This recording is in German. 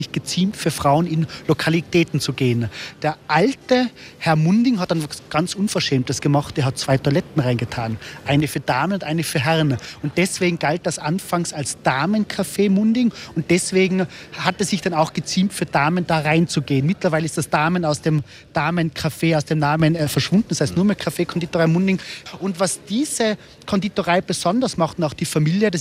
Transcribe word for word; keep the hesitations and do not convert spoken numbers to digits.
geziemt für Frauen in Lokalitäten zu gehen. Der alte Herr Munding hat dann was ganz Unverschämtes gemacht. Er hat zwei Toiletten reingetan. Eine für Damen und eine für Herren. Und deswegen galt das anfangs als Damencafé Munding. Und deswegen hat es sich dann auch geziemt, für Damen da reinzugehen. Mittlerweile ist das Damen aus dem Damencafé, aus dem Namen äh, verschwunden. Das heißt nur mehr Café Konditorei Munding. Und was diese Konditorei besonders macht, und auch die Familie, das